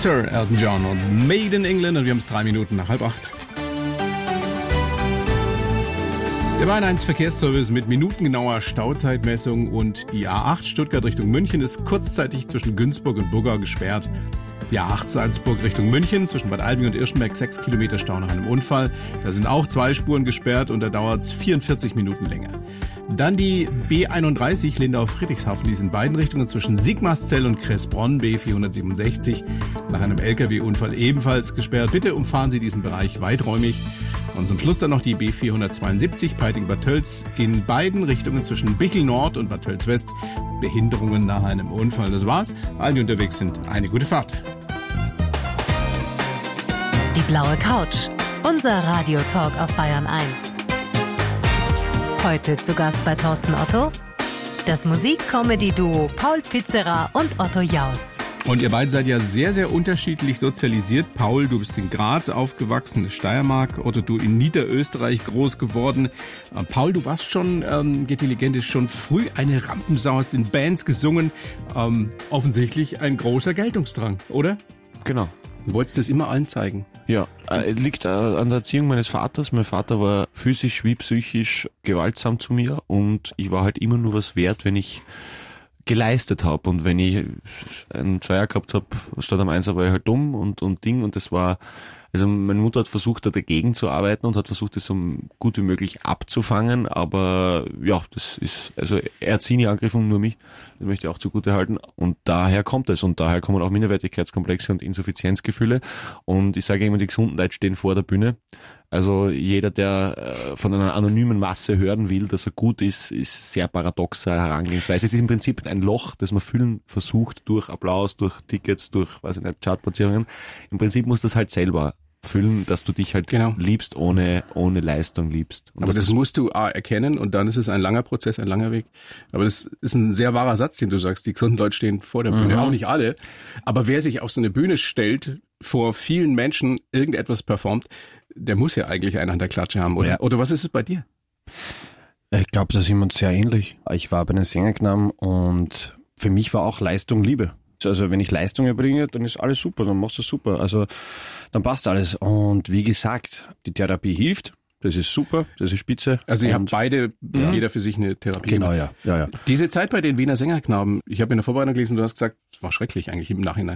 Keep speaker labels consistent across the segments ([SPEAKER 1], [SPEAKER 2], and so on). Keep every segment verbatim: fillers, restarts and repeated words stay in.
[SPEAKER 1] Sir Elton John und Made in England und wir haben es drei Minuten nach halb acht. Der Bayern eins Verkehrsservice mit minutengenauer Stauzeitmessung und die A acht Stuttgart Richtung München ist kurzzeitig zwischen Günzburg und Burgau gesperrt. Die A acht Salzburg Richtung München zwischen Bad Aibling und Irschenberg sechs Kilometer Stau nach einem Unfall. Da sind auch zwei Spuren gesperrt und da dauert es vierundvierzig Minuten länger. Dann die B einunddreißig Lindau-Friedrichshafen, die ist in beiden Richtungen zwischen Sigmarszell und Kressbronn B vierhundertsiebenundsechzig nach einem L K W-Unfall ebenfalls gesperrt. Bitte umfahren Sie diesen Bereich weiträumig. Und zum Schluss dann noch die B vierhundertzweiundsiebzig Peiting-Bad Tölz in beiden Richtungen zwischen Bickel Nord und Bad Tölz West. Behinderungen nach einem Unfall. Das war's. Allen, die unterwegs sind, eine gute Fahrt.
[SPEAKER 2] Die blaue Couch. Unser Radiotalk auf Bayern eins. Heute zu Gast bei Thorsten Otto das Musik-Comedy-Duo Paul Pizzera und Otto Jaus.
[SPEAKER 1] Und ihr beiden seid ja sehr, sehr unterschiedlich sozialisiert. Paul, du bist in Graz aufgewachsen, in Steiermark. Otto, du in Niederösterreich groß geworden. Äh, Paul, du warst schon, ähm, geht die Legende, schon früh eine Rampensau, hast in Bands gesungen. Ähm, offensichtlich ein großer Geltungsdrang, oder?
[SPEAKER 3] Genau.
[SPEAKER 1] Du wolltest das immer allen zeigen.
[SPEAKER 3] Ja, äh, liegt äh, an der Erziehung meines Vaters. Mein Vater war physisch wie psychisch gewaltsam zu mir und ich war halt immer nur was wert, wenn ich geleistet habe. Und wenn ich einen Zweier gehabt habe, statt am Einser, war ich halt dumm und, und Ding. Und das war, also meine Mutter hat versucht, da dagegen zu arbeiten und hat versucht, das so gut wie möglich abzufangen. Aber ja, das ist, also er hat sie nie angegriffen, nur mich. Das möchte ich auch zugute halten. Und daher kommt es. Und daher kommen auch Minderwertigkeitskomplexe und Insuffizienzgefühle. Und ich sage immer, die gesunden Leute stehen vor der Bühne. Also jeder, der von einer anonymen Masse hören will, dass er gut ist, ist sehr paradoxer Herangehensweise. Es ist im Prinzip ein Loch, das man füllen versucht durch Applaus, durch Tickets, durch, weiß ich nicht, Chartplatzierungen. Im Prinzip musst du das halt selber füllen, dass du dich halt genau liebst, ohne ohne Leistung liebst. Und
[SPEAKER 1] aber das, das musst du A, erkennen und dann ist es ein langer Prozess, ein langer Weg. Aber das ist ein sehr wahrer Satz, den du sagst. Die gesunden Leute stehen vor der Bühne, mhm. Auch nicht alle. Aber wer sich auf so eine Bühne stellt, vor vielen Menschen irgendetwas performt, der muss ja eigentlich einen an der Klatsche haben, oder? Ja. Oder was ist es bei dir?
[SPEAKER 4] Ich glaube, da sind wir uns sehr ähnlich. Ich war bei den Sängerknaben und für mich war auch Leistung Liebe. Also wenn ich Leistung erbringe, dann ist alles super, dann machst du super. Also dann passt alles. Und wie gesagt, die Therapie hilft. Das ist super, das ist spitze.
[SPEAKER 1] Also ihr habt beide, ja, jeder für sich eine Therapie.
[SPEAKER 4] Genau, ja. ja, ja.
[SPEAKER 1] Diese Zeit bei den Wiener Sängerknaben, ich habe in der Vorbereitung gelesen, du hast gesagt, es war schrecklich eigentlich im Nachhinein.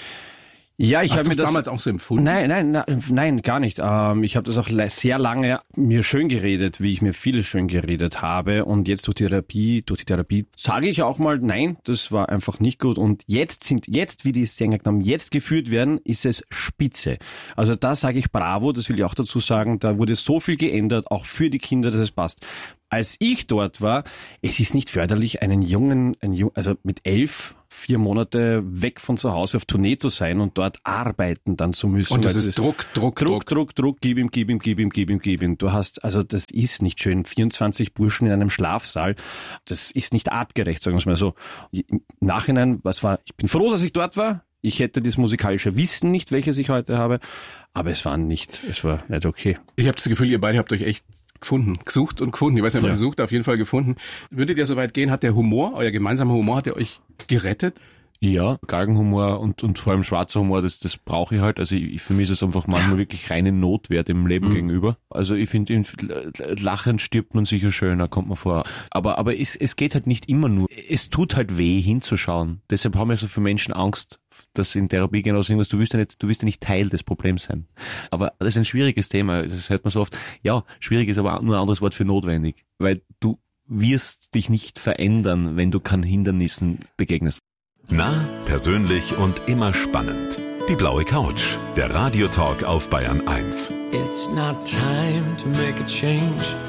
[SPEAKER 4] Ja, ich habe mir das
[SPEAKER 1] damals auch so empfunden.
[SPEAKER 4] Nein, nein, nein, nein, gar nicht. Ähm, ich habe das auch sehr lange mir schön geredet, wie ich mir vieles schön geredet habe. Und jetzt durch die Therapie, durch die Therapie sage ich auch mal, nein, das war einfach nicht gut. Und jetzt sind, jetzt wie die Sängerknaben jetzt geführt werden, ist es spitze. Also da sage ich bravo, das will ich auch dazu sagen. Da wurde so viel geändert, auch für die Kinder, dass es passt. Als ich dort war, es ist nicht förderlich, einen Jungen, einen Jungen, also mit elf, vier Monate weg von zu Hause auf Tournee zu sein und dort arbeiten dann zu müssen.
[SPEAKER 1] Und das ist Druck, Druck, Druck,
[SPEAKER 4] Druck, Druck, Druck, gib ihm, gib ihm, gib ihm, gib ihm, gib ihm. Du hast, also das ist nicht schön. vierundzwanzig Burschen in einem Schlafsaal, das ist nicht artgerecht, sagen wir es mal so. Im Nachhinein, was war, ich bin froh, dass ich dort war. Ich hätte das musikalische Wissen nicht, welches ich heute habe, aber es war nicht, es war nicht okay.
[SPEAKER 1] Ich habe das Gefühl, ihr beide habt euch echt gefunden, gesucht und gefunden. Ich weiß nicht, ob ihr gesucht, auf jeden Fall gefunden. Würdet ihr so weit gehen, hat der Humor, euer gemeinsamer Humor, hat der euch gerettet?
[SPEAKER 3] Ja, Galgenhumor und und vor allem schwarzer Humor, das das brauche ich halt. Also ich, für mich ist es einfach manchmal wirklich reine Notwehr dem Leben mhm. gegenüber. Also ich finde, lachend stirbt man sicher schöner, kommt man vor. Aber aber es es geht halt nicht immer nur. Es tut halt weh, hinzuschauen. Deshalb haben ja so viele Menschen Angst, dass in Therapie genau so irgendwas, du willst ja nicht, du willst ja nicht Teil des Problems sein. Aber das ist ein schwieriges Thema. Das hört man so oft. Ja, schwierig ist aber nur ein anderes Wort für notwendig. Weil du wirst dich nicht verändern, wenn du keinen Hindernissen begegnest.
[SPEAKER 5] Nah, persönlich und immer spannend. Die blaue Couch, der Radiotalk auf Bayern eins.
[SPEAKER 6] It's not time to make a change.